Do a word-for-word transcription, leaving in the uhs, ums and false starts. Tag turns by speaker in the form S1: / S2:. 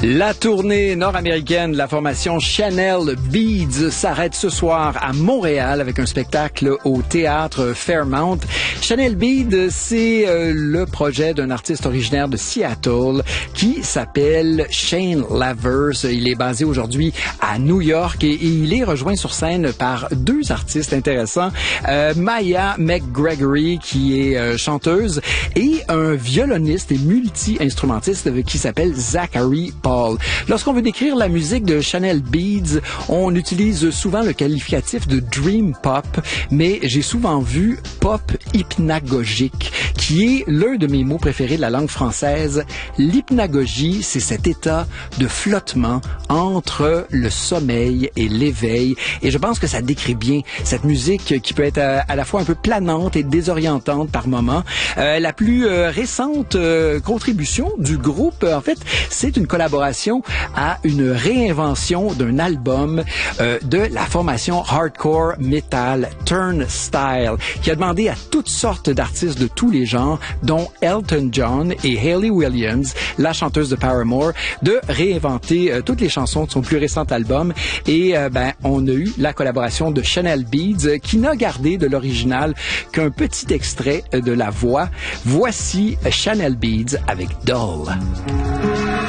S1: La tournée nord-américaine de la formation Chanel Beads s'arrête ce soir à Montréal avec un spectacle au théâtre Fairmount. Chanel Beads, c'est euh, le projet d'un artiste originaire de Seattle qui s'appelle Shane Lavers. Il est basé aujourd'hui à New York et, et il est rejoint sur scène par deux artistes intéressants. Euh, Maya McGregory, qui est euh, chanteuse, et un violoniste et multi-instrumentiste qui s'appelle Zachary Paul. Lorsqu'on veut décrire la musique de Chanel Beads, on utilise souvent le qualificatif de dream pop, mais j'ai souvent vu pop hypnagogique, qui est l'un de mes mots préférés de la langue française. L'hypnagogie, c'est cet état de flottement entre le sommeil et l'éveil, et je pense que ça décrit bien cette musique qui peut être à, à la fois un peu planante et désorientante par moments. Euh, la plus euh, récente euh, contribution du groupe, en fait, c'est une collaboration à une réinvention d'un album euh, de la formation hardcore metal Turnstile, qui a demandé à toutes sortes d'artistes de tous les genres, dont Elton John et Hayley Williams, la chanteuse de Paramore, de réinventer euh, toutes les chansons de son plus récent album. Et euh, ben, on a eu la collaboration de Chanel Beads, euh, qui n'a gardé de l'original qu'un petit extrait de la voix. Voici Chanel Beads avec Doll.